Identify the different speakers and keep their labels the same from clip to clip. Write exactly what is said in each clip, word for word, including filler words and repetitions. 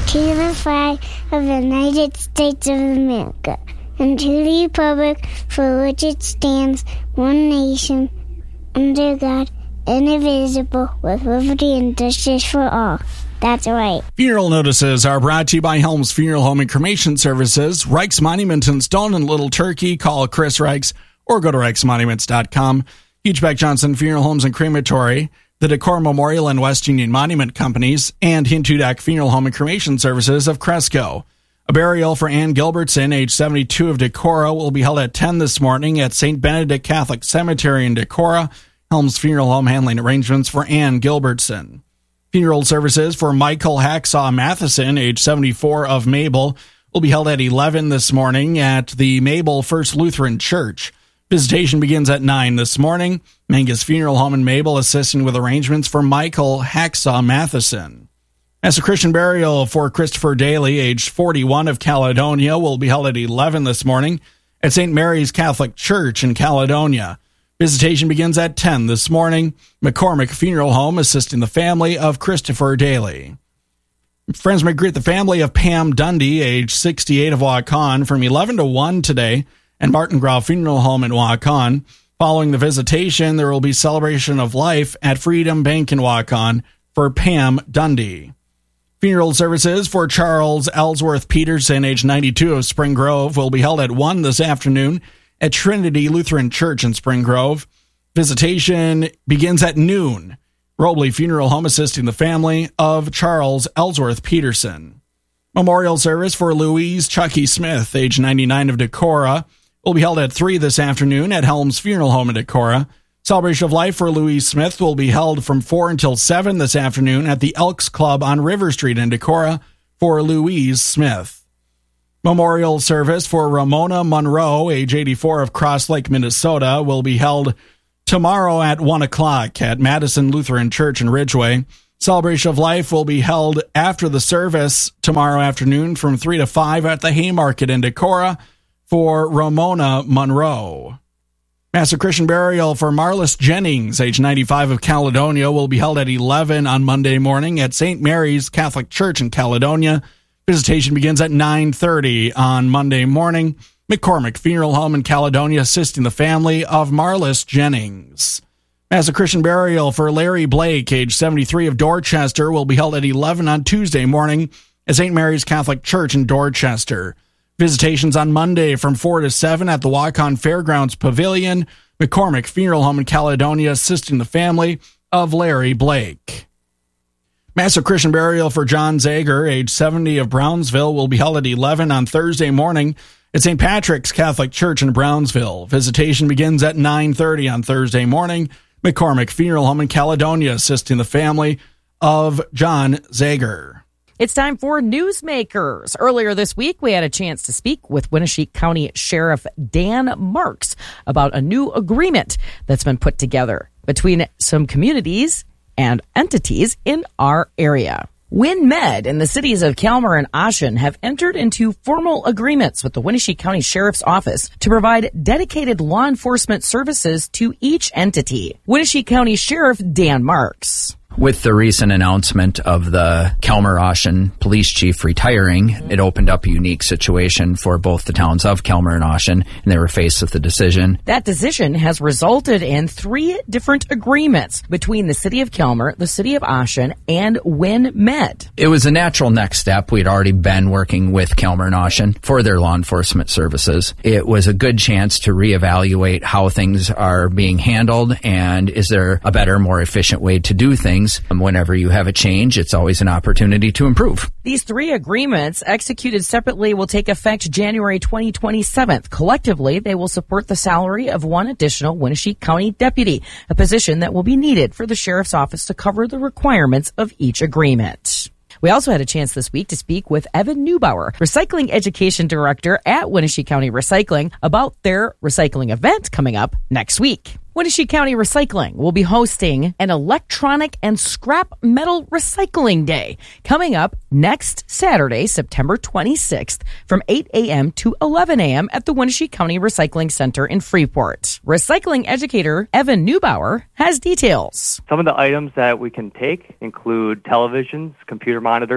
Speaker 1: to the flag of the United States of America, and to the republic for which it stands, one nation, under God, indivisible, with liberty and justice for all. That's right.
Speaker 2: Funeral notices are brought to you by Helms Funeral Home and Cremation Services, Reichs Monument in Stone and Little Turkey. Call Chris Reichs or go to reichs monuments dot com. Hugebeck Johnson Funeral Homes and Crematory, the Decor Memorial and West Union Monument Companies, and Hintudak Funeral Home and Cremation Services of Cresco. A burial for Ann Gilbertson, age seventy-two, of Decorah, will be held at ten this morning at Saint Benedict Catholic Cemetery in Decorah. Helms Funeral Home handling arrangements for Ann Gilbertson. Funeral services for Michael Hacksaw Matheson, age seventy-four, of Mabel, will be held at eleven this morning at the Mabel First Lutheran Church. Visitation begins at nine this morning. Mangus Funeral Home in Mabel assisting with arrangements for Michael Hacksaw Matheson. As a Christian burial for Christopher Daly, age forty-one, of Caledonia, will be held at eleven this morning at Saint Mary's Catholic Church in Caledonia. Visitation begins at ten this morning. McCormick Funeral Home assisting the family of Christopher Daly. Friends may greet the family of Pam Dundee, age sixty-eight, of Waukon, from eleven to one today, and Martin Grau Funeral Home in Waukon. Following the visitation, there will be celebration of life at Freedom Bank in Waukon for Pam Dundee. Funeral services for Charles Ellsworth Peterson, age ninety-two, of Spring Grove, will be held at one this afternoon at Trinity Lutheran Church in Spring Grove. Visitation begins at noon. Robley Funeral Home assisting the family of Charles Ellsworth Peterson. Memorial service for Louise Chucky Smith, age ninety-nine, of Decorah, will be held at three this afternoon at Helms Funeral Home in Decorah. Celebration of life for Louise Smith will be held from four until seven this afternoon at the Elks Club on River Street in Decorah for Louise Smith. Memorial service for Ramona Monroe, age eighty-four, of Cross Lake, Minnesota, will be held tomorrow at one o'clock at Madison Lutheran Church in Ridgeway. Celebration of life will be held after the service tomorrow afternoon from three to five at the Haymarket in Decorah for Ramona Monroe. Mass of Christian burial for Marlis Jennings, age ninety-five, of Caledonia, will be held at eleven on Monday morning at Saint Mary's Catholic Church in Caledonia. Visitation begins at nine thirty on Monday morning. McCormick Funeral Home in Caledonia assisting the family of Marlis Jennings. As a Christian burial for Larry Blake, age seventy-three, of Dorchester, will be held at eleven on Tuesday morning at Saint Mary's Catholic Church in Dorchester. Visitations on Monday from four to seven at the Waukon Fairgrounds Pavilion. McCormick Funeral Home in Caledonia assisting the family of Larry Blake. Mass of Christian burial for John Zager, age seventy, of Brownsville, will be held at eleven on Thursday morning at Saint Patrick's Catholic Church in Brownsville. Visitation begins at nine thirty on Thursday morning. McCormick Funeral Home in Caledonia assisting the family of John Zager.
Speaker 3: It's time for Newsmakers. Earlier this week, we had a chance to speak with Winneshiek County Sheriff Dan Marks about a new agreement that's been put together between some communities and entities in our area. WinMed and the cities of Calmer and Ashen have entered into formal agreements with the Winneshiek County Sheriff's Office to provide dedicated law enforcement services to each entity. Winneshiek County Sheriff Dan Marks.
Speaker 4: With the recent announcement of the Calmer-Ashen police chief retiring, it opened up a unique situation for both the towns of Calmer and Ashen, and they were faced with the decision.
Speaker 3: That decision has resulted in three different agreements between the city of Calmer, the city of Ashen, and WinMed.
Speaker 4: It was a natural next step. We'd already been working with Calmer and Ashen for their law enforcement services. It was a good chance to reevaluate how things are being handled, and is there a better, more efficient way to do things. Whenever you have a change, it's always an opportunity to improve.
Speaker 3: These three agreements, executed separately, will take effect January twenty twenty-seven. Collectively, they will support the salary of one additional Winneshiek County deputy, a position that will be needed for the sheriff's office to cover the requirements of each agreement. We also had a chance this week to speak with Evan Neubauer, Recycling Education Director at Winneshiek County Recycling, about their recycling event coming up next week. Winneshiek County Recycling will be hosting an electronic and scrap metal recycling day coming up next Saturday, September twenty-sixth, from eight a.m. to eleven a.m. at the Winneshiek County Recycling Center in Freeport. Recycling educator Evan Neubauer has details.
Speaker 5: Some of the items that we can take include televisions, computer monitors,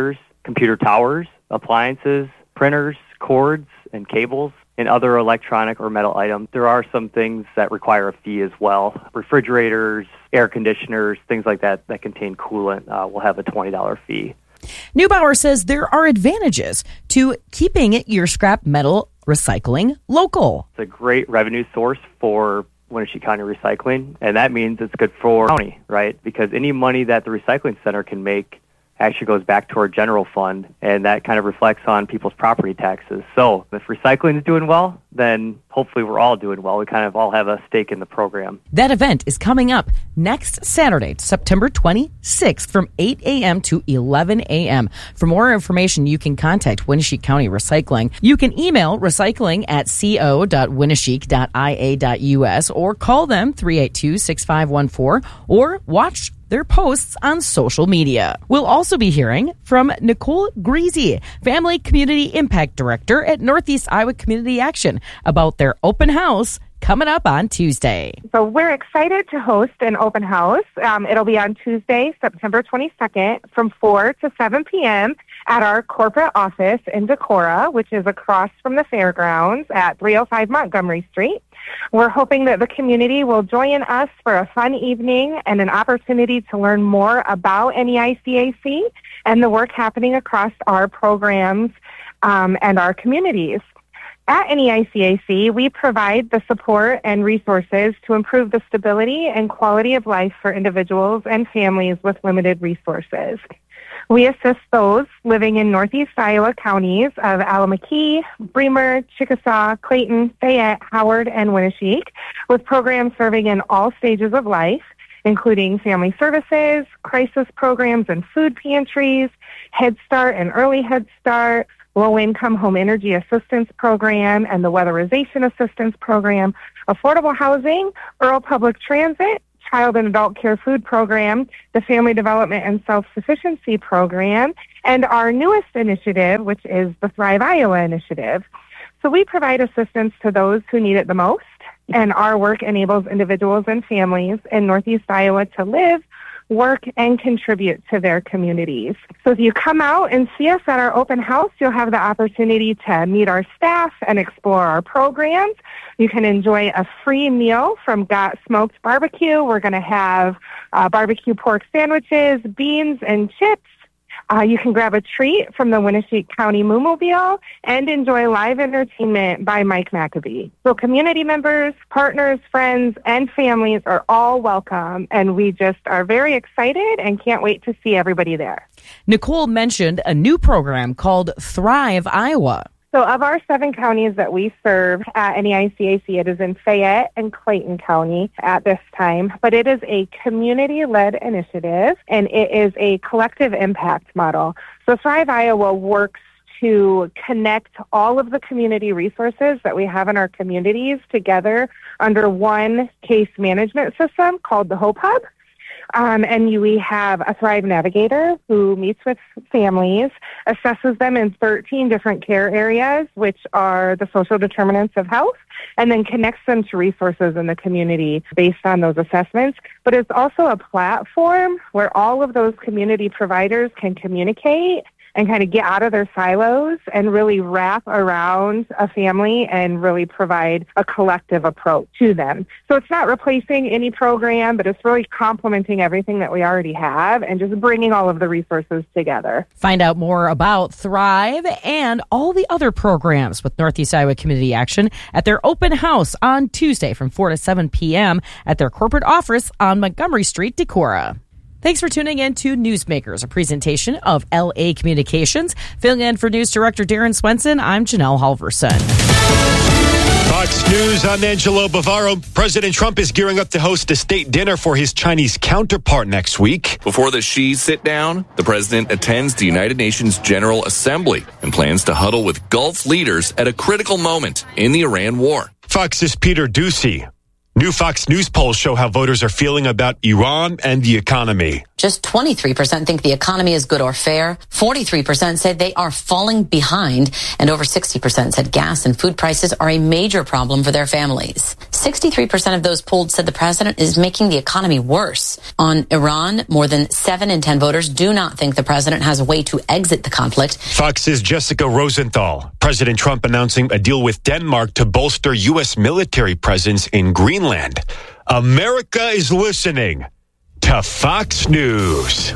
Speaker 5: computer towers, appliances, printers, cords, and cables, and other electronic or metal items. There are some things that require a fee as well. Refrigerators, air conditioners, things like that that contain coolant uh, will have a twenty dollars fee.
Speaker 3: Neubauer says there are advantages to keeping your scrap metal recycling local.
Speaker 5: It's a great revenue source for Wenatchee County Recycling, and that means it's good for the county, right? Because any money that the recycling center can make actually goes back to our general fund, and that kind of reflects on people's property taxes. So if recycling is doing well, then hopefully we're all doing well. We kind of all have a stake in the program.
Speaker 3: That event is coming up next Saturday, September twenty-sixth from eight a.m. to eleven a.m. For more information, you can contact Wenatchee County Recycling. You can email recycling at co dot wenatchee dot i a dot u s or call them three eight two, six five one four or watch their posts on social media. We'll also be hearing from Nicole Greasy, Family Community Impact Director at Northeast Iowa Community Action, about their open house coming up on Tuesday.
Speaker 6: So we're excited to host an open house. Um, it'll be on Tuesday, September twenty-second from four to seven p.m. at our corporate office in Decorah, which is across from the fairgrounds at three oh five Montgomery Street. We're hoping that the community will join us for a fun evening and an opportunity to learn more about N E I C A C and the work happening across our programs um, and our communities. At N E I C A C, we provide the support and resources to improve the stability and quality of life for individuals and families with limited resources. We assist those living in Northeast Iowa counties of Allamakee, Bremer, Chickasaw, Clayton, Fayette, Howard, and Wenatchee with programs serving in all stages of life, including family services, crisis programs and food pantries, Head Start and Early Head Start, Low-Income Home Energy Assistance Program and the Weatherization Assistance Program, affordable housing, rural public transit, Child and Adult Care Food Program, the Family Development and Self-Sufficiency Program, and our newest initiative, which is the Thrive Iowa Initiative. So we provide assistance to those who need it the most, and our work enables individuals and families in Northeast Iowa to live, work, and contribute to their communities. So if you come out and see us at our open house, you'll have the opportunity to meet our staff and explore our programs. You can enjoy a free meal from Got Smoked Barbecue. We're going to have uh, barbecue pork sandwiches, beans, and chips. Uh, you can grab a treat from the Wenatchee County Moo-Mobile and enjoy live entertainment by Mike McAbee. So community members, partners, friends, and families are all welcome, and we just are very excited and can't wait to see everybody there.
Speaker 3: Nicole mentioned a new program called Thrive Iowa.
Speaker 6: So of our seven counties that we serve at N E I C A C, it is in Fayette and Clayton County at this time, but it is a community-led initiative, and it is a collective impact model. So Thrive Iowa works to connect all of the community resources that we have in our communities together under one case management system called the Hope Hub. Um, and you, we have a Thrive Navigator who meets with families, assesses them in thirteen different care areas, which are the social determinants of health, and then connects them to resources in the community based on those assessments. But it's also a platform where all of those community providers can communicate and kind of get out of their silos and really wrap around a family and really provide a collective approach to them. So it's not replacing any program, but it's really complementing everything that we already have and just bringing all of the resources together.
Speaker 3: Find out more about Thrive and all the other programs with Northeast Iowa Community Action at their open house on Tuesday from four to seven p.m. at their corporate office on Montgomery Street, Decorah. Thanks for tuning in to Newsmakers, a presentation of L A Communications. Filling in for News Director Darren Swenson, I'm Janelle Halverson.
Speaker 7: Fox News, I'm Angelo Bavaro. President Trump is gearing up to host a state dinner for his Chinese counterpart next week.
Speaker 8: Before the Xis sit down, the president attends the United Nations General Assembly and plans to huddle with Gulf leaders at a critical moment in the Iran war.
Speaker 7: Fox's Peter Ducey. New Fox News polls show how voters are feeling about Iran and the economy.
Speaker 9: Just twenty-three percent think the economy is good or fair. forty-three percent said they are falling behind. And over sixty percent said gas and food prices are a major problem for their families. sixty-three percent of those polled said the president is making the economy worse. On Iran, more than seven in ten voters do not think the president has a way to exit the conflict.
Speaker 7: Fox's Jessica Rosenthal. President Trump announcing a deal with Denmark to bolster U S military presence in Greenland. America is listening to Fox News.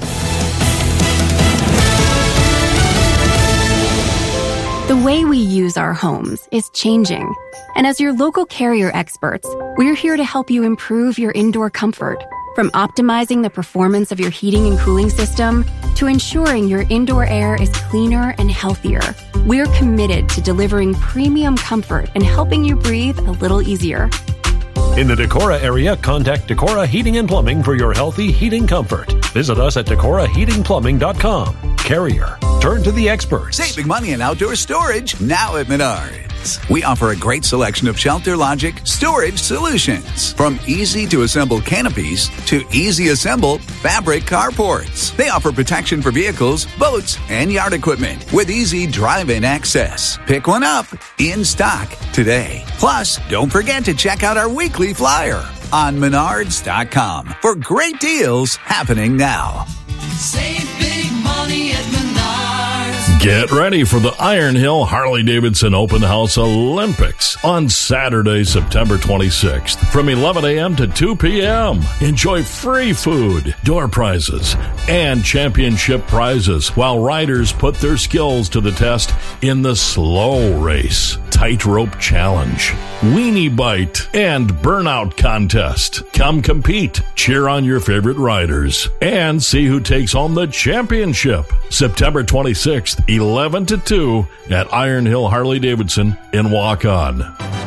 Speaker 10: The way we use our homes is changing. And as your local Carrier experts, we're here to help you improve your indoor comfort. From optimizing the performance of your heating and cooling system to ensuring your indoor air is cleaner and healthier, we're committed to delivering premium comfort and helping you breathe a little easier.
Speaker 11: In the Decorah area, contact Decorah Heating and Plumbing for your healthy heating comfort. Visit us at Decorah Heating Plumbing dot com. Carrier. Turn to the experts.
Speaker 12: Save big money in outdoor storage now at Menards. We offer a great selection of Shelter Logic storage solutions. From easy-to-assemble canopies to easy-assemble fabric carports. They offer protection for vehicles, boats, and yard equipment with easy drive-in access. Pick one up in stock today. Plus, don't forget to check out our weekly flyer on Menards dot com for great deals happening now.
Speaker 13: Save big money at Menards.
Speaker 14: Get ready for the Iron Hill Harley-Davidson Open House Olympics on Saturday, September twenty-sixth from eleven a.m. to two p.m. Enjoy free food, door prizes, and championship prizes while riders put their skills to the test in the slow race, tightrope challenge, weenie bite, and burnout contest. Come compete, cheer on your favorite riders, and see who takes home the championship. September twenty-sixth, eleven to two at Iron Hill Harley-Davidson in Waukon.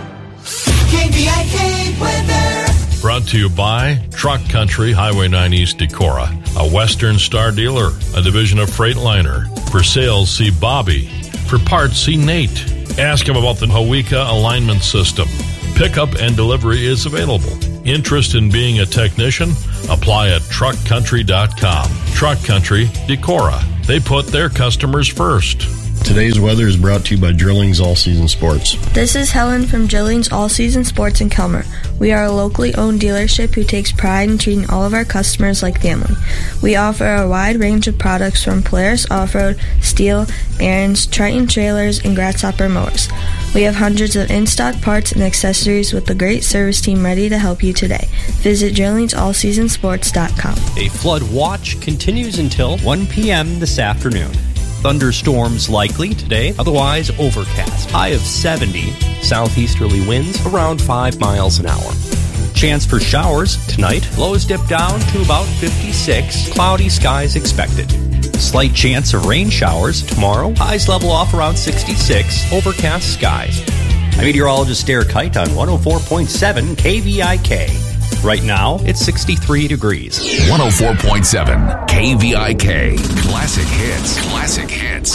Speaker 13: K V I K weather.
Speaker 14: Brought to you by Truck Country, Highway nine East Decorah, a Western Star dealer, a division of Freightliner. For sales, see Bobby. For parts, see Nate. Ask him about the Hawika alignment system. Pickup and delivery is available. Interest in being a technician? Apply at truck country dot com. Truck Country, Decorah. They put their customers first.
Speaker 15: Today's weather is brought to you by Drillings All Season Sports.
Speaker 16: This is Helen from Drillings All Season Sports in Kelmer. We are a locally owned dealership who takes pride in treating all of our customers like family. We offer a wide range of products from Polaris Off-Road, Steel, Aaron's, Triton trailers, and Grasshopper mowers. We have hundreds of in-stock parts and accessories with a great service team ready to help you today. Visit drillings all season sports dot com.
Speaker 17: A flood watch continues until one p.m. this afternoon. Thunderstorms likely today, otherwise overcast. High of seventy, southeasterly winds around five miles an hour. Chance for showers tonight, lows dip down to about fifty-six, cloudy skies expected. Slight chance of rain showers tomorrow, highs level off around sixty-six, overcast skies. I'm meteorologist Derek Kite on one oh four point seven K V I K. Right now, it's sixty-three degrees.
Speaker 18: one oh four point seven K V I K. Classic hits. Classic hits.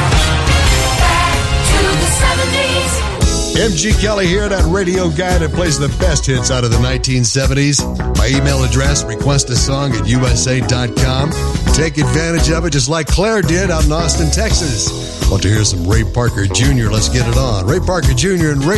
Speaker 13: Back to the seventies.
Speaker 19: M G Kelly here, that radio guy that plays the best hits out of the nineteen seventies. My email address, request a song at U S A dot com. Take advantage of it just like Claire did out in Austin, Texas. Want to hear some Ray Parker Junior? Let's get it on. Ray Parker Junior and Ray